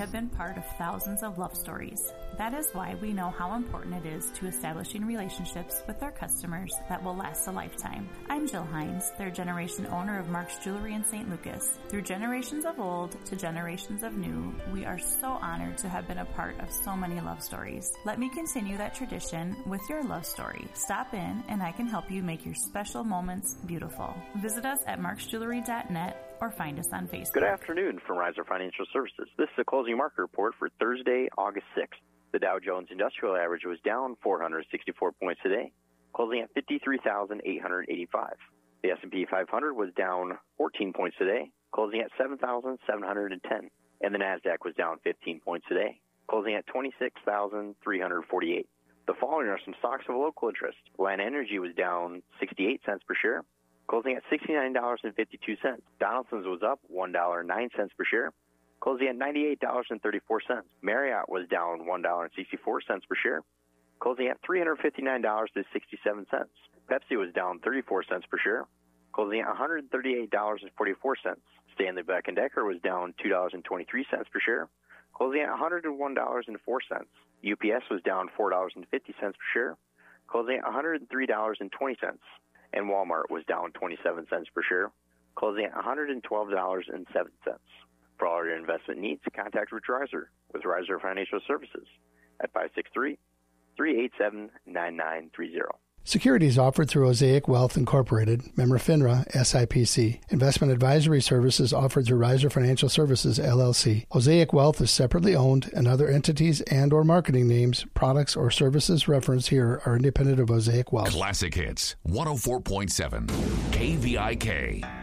have been part of thousands of love stories. That is why we know how important it is to establishing relationships with our customers that will last a lifetime. I'm Jill Hines, third generation owner of Mark's Jewelry in St. Lucas. Through generations of old to generations of new, we are so honored to have been a part of so many love stories. Let me continue that tradition with your love story. Stop in and I can help you make your special moments beautiful. Visit us at marksjewelry.net or find us on Facebook. Good afternoon from Riser Financial Services. This is the closing market report for Thursday, August 6th. The Dow Jones Industrial Average was down 464 points today, closing at 53,885. The S&P 500 was down 14 points today, closing at 7,710. And the NASDAQ was down 15 points today, closing at 26,348. The following are some stocks of local interest. Land Energy was down 68 cents per share, closing at $69.52. Donaldson's was up $1.09 per share, closing at $98.34. Marriott was down $1.64 per share, closing at $359.67. Pepsi was down 34 cents per share, closing at $138.44. Stanley Black & Decker was down $2.23 per share, closing at $101.04. UPS was down $4.50 per share, closing at $103.20. And Walmart was down 27 cents per share, closing at $112.07. For all your investment needs, contact Rich Riser with Riser Financial Services at 563-387-9930. Securities offered through Osaic Wealth Incorporated, member FINRA, SIPC. Investment advisory services offered through Riser Financial Services, LLC. Osaic Wealth is separately owned, and other entities and or marketing names, products, or services referenced here are independent of Osaic Wealth. Classic Hits, 104.7, KVIK.